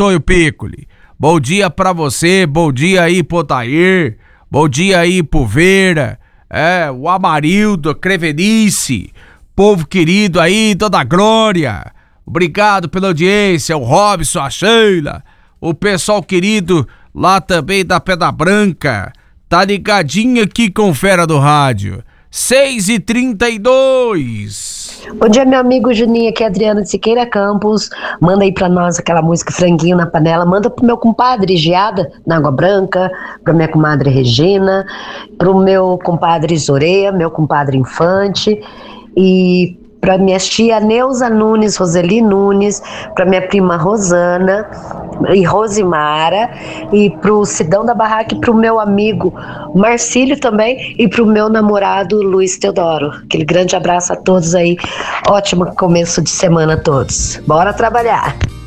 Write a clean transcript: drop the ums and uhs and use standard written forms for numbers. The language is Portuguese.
Tonho Piccoli. Bom dia pra você, bom dia aí pro Otair, bom dia aí pro Vera, o Amarildo, a Crevenice, povo querido aí, toda a glória. Obrigado pela audiência, o Robson, a Sheila, o pessoal querido lá também da Pedra Branca, tá ligadinho aqui com o Fera do Rádio. 6h32. Bom dia, meu amigo Juninho, aqui é Adriana de Siqueira Campos. Manda aí pra nós aquela música Franguinho na Panela. Manda pro meu compadre Geada, na Água Branca, pra minha comadre Regina, pro meu compadre Zoreia, meu compadre Infante, e pra minha tia Neuza Nunes, Roseli Nunes, pra minha prima Rosana e Rosimara, e pro Sidão da Barraca, e pro meu amigo Marcílio também, e pro meu namorado Luiz Teodoro. Aquele grande abraço a todos aí, ótimo começo de semana a todos. Bora trabalhar!